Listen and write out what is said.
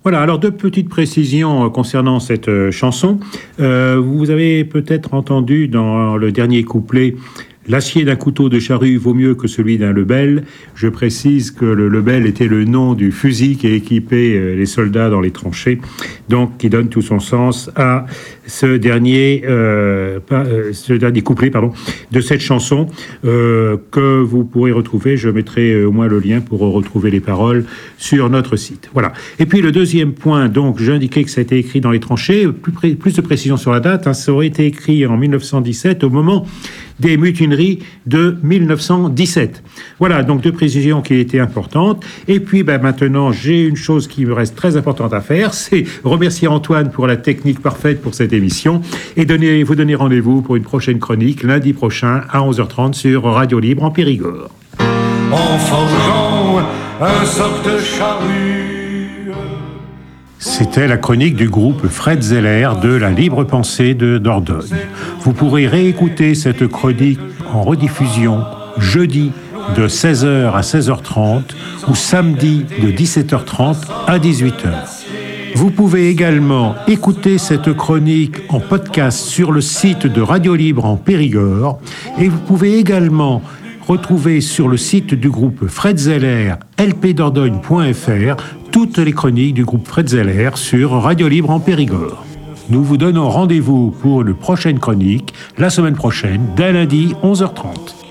Voilà, alors deux petites précisions concernant cette chanson. Vous avez peut-être entendu dans le dernier couplet l'acier d'un couteau de charrue vaut mieux que celui d'un Lebel. Je précise que le Lebel était le nom du fusil qui équipait les soldats dans les tranchées, donc qui donne tout son sens à ce dernier couplet de cette chanson que vous pourrez retrouver. Je mettrai au moins le lien pour retrouver les paroles sur notre site. Voilà. Et puis le deuxième point, donc j'indiquais que ça a été écrit dans les tranchées. Plus de précision sur la date, ça aurait été écrit en 1917 au moment des mutineries de 1917. Voilà, donc deux précisions qui étaient importantes. Et puis maintenant, j'ai une chose qui me reste très importante à faire, c'est remercier Antoine pour la technique parfaite pour cette émission et vous donner rendez-vous pour une prochaine chronique lundi prochain à 11h30 sur Radio Libre en Périgord. En forgeant un soc de charrue. C'était la chronique du groupe Fred Zeller de la Libre Pensée de Dordogne. Vous pourrez réécouter cette chronique en rediffusion jeudi de 16h à 16h30 ou samedi de 17h30 à 18h. Vous pouvez également écouter cette chronique en podcast sur le site de Radio Libre en Périgord et vous pouvez également retrouver sur le site du groupe Fred Zeller, lpdordogne.fr, toutes les chroniques du groupe Fred Zeller sur Radio Libre en Périgord. Nous vous donnons rendez-vous pour une prochaine chronique la semaine prochaine, dès lundi 11h30.